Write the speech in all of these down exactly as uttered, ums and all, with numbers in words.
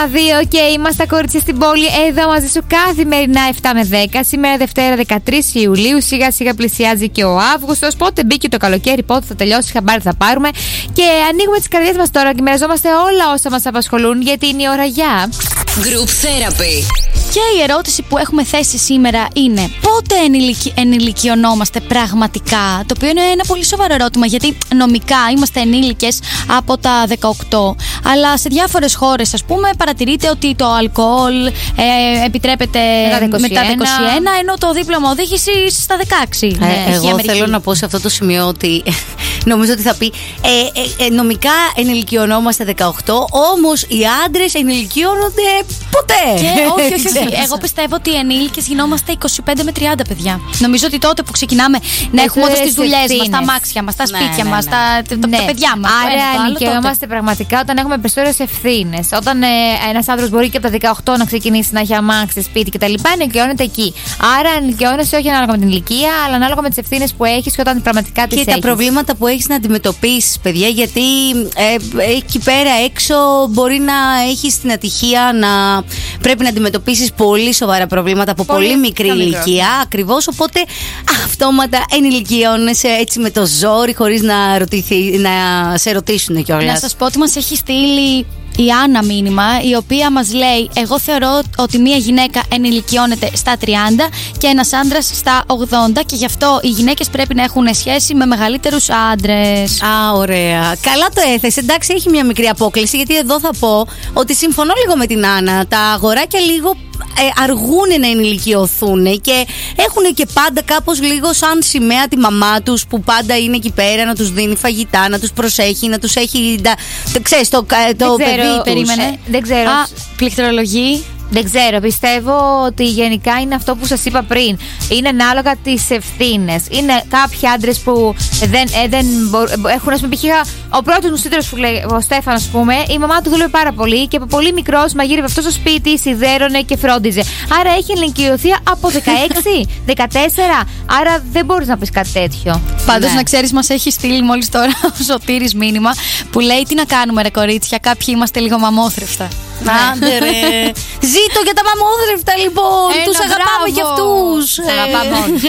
Δύο και είμαστε τα κορίτσια στην πόλη εδώ μαζί σου καθημερινά επτά με δέκα. Σήμερα Δευτέρα δεκατρείς Ιουλίου. Σιγά σιγά πλησιάζει και ο Αύγουστος. Πότε μπήκε το καλοκαίρι, πότε θα τελειώσει, χαμπάρι θα πάρουμε. Και ανοίγουμε τις καρδιές μας τώρα και μοιραζόμαστε όλα όσα μας απασχολούν, γιατί είναι η ώρα για Group Therapy. Και η ερώτηση που έχουμε θέσει σήμερα είναι πότε ενηλικι... ενηλικιωνόμαστε πραγματικά, το οποίο είναι ένα πολύ σοβαρό ερώτημα, γιατί νομικά είμαστε ενήλικες από τα δεκαοκτώ, αλλά σε διάφορες χώρες, ας πούμε, παρατηρείται ότι το αλκοόλ ε, επιτρέπεται μετά τα είκοσι ένα, ενώ το δίπλωμα οδήγησης στα δεκαέξι. Ε, ναι, εγώ θέλω να πω σε αυτό το σημείο ότι νομίζω ότι θα πει ε, ε, ε, νομικά ενηλικιωνόμαστε δεκαοκτώ, όμως οι άντρες ενηλικιώνονται ποτέ. Και όχι, όχι, όχι. Εγώ πιστεύω ότι οι ενήλικες γινόμαστε είκοσι πέντε με τριάντα, παιδιά. Νομίζω ότι τότε που ξεκινάμε να έχουμε όντως τις δουλειές μας, τα αμάξια μας, τα σπίτια ναι, μας, ναι. τα, τα, ναι. τα παιδιά μας. Άρα ενηλικιωνόμαστε πραγματικά όταν έχουμε περισσότερες ευθύνες. Όταν ε, ένας άντρας μπορεί και από τα δεκαοκτώ να ξεκινήσει να έχει αμάξι, σπίτι κτλ., ενηλικιώνεται εκεί. Άρα ενηλικιώνεσαι όχι ανάλογα με την ηλικία, αλλά ανάλογα με τις ευθύνες που έχεις και όταν πραγματικά τις έχεις. Και τα προβλήματα που έχεις να αντιμετωπίσεις, παιδιά, γιατί ε, εκεί πέρα έξω μπορεί να έχεις την ατυχία να πρέπει να αντιμετωπίσεις πολύ σοβαρά προβλήματα από πολύ, πολύ μικρή ηλικία. Ακριβώς, οπότε αυτόματα ενηλικιώνεσαι έτσι με το ζόρι, χωρίς να, ρωτήθει, να σε ρωτήσουν κιόλας. Να σας πω ότι μας έχει στείλει η Άννα μήνυμα, η οποία μας λέει: εγώ θεωρώ ότι μία γυναίκα ενηλικιώνεται στα τριάντα και ένας άντρας στα ογδόντα, και γι' αυτό οι γυναίκες πρέπει να έχουν σχέση με μεγαλύτερους άντρες. Α, ωραία. Καλά το έθεσε. Εντάξει, έχει μια μικρή απόκληση, γιατί εδώ θα πω ότι συμφωνώ λίγο με την Άννα. Τα αγοράκια λίγο ε, αργούν να ενηλικιωθούν και έχουν και πάντα κάπως λίγο σαν σημαία τη μαμά τους, που πάντα είναι εκεί πέρα να τους δίνει φαγητά, να τους προσέχει, να τους έχει. Τα, το, ξέρεις, το, το παιδί τους. Περίμενε. Ε, δεν ξέρω. Α, πληκτρολογεί. Δεν ξέρω, πιστεύω ότι γενικά είναι αυτό που σας είπα πριν. Είναι ανάλογα τις ευθύνες. Είναι κάποιοι άντρες που δεν, ε, δεν μπορούν, έχουν, ας πούμε, π.χ. ο πρώτος μου σύντροφος που λέει, ο Στέφανος, ας πούμε, η μαμά του δούλευε πάρα πολύ και από πολύ μικρός μαγείρευε αυτό στο σπίτι, σιδέρωνε και φρόντιζε. Άρα έχει ενηλικιωθεί από δεκαέξι, δεκατέσσερα. Άρα δεν μπορείς να πεις κάτι τέτοιο. Πάντως, ναι. να ξέρεις, μας έχει στείλει μόλις τώρα ο Σωτήρης μήνυμα που λέει: τι να κάνουμε, ρε κορίτσια, κάποιοι είμαστε λίγο μαμόθρεφτα. Άντε ρε. Ζήτω για τα μαμόθρεφτα, λοιπόν. Έλα, τους αγαπάμε κι αυτούς. Τους αγαπάμε όλους.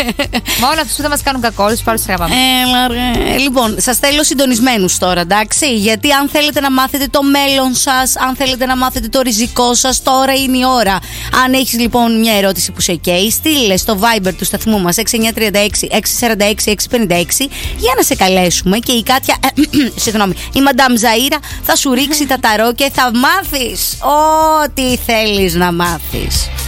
Μόνο αυτούς που δεν μας κάνουν κακό, όλους πάρους τους αγαπάμε. Έλα ρε. Λοιπόν, σας θέλω συντονισμένους τώρα, εντάξει. Γιατί αν θέλετε να μάθετε το μέλλον σας, αν θέλετε να μάθετε το ριζικό σας, τώρα είναι η ώρα. Αν έχεις λοιπόν μια ερώτηση που σε καίει, στείλε στο Viber του σταθμού μας έξι εννιά τρία έξι έξι τέσσερα έξι έξι πέντε έξι για να σε καλέσουμε, και η Κάτια, συγγνώμη, η Μαντάμ Ζαΐρα θα σου ρίξει τα ταρό και θα μάθεις ό,τι θέλεις να μάθεις.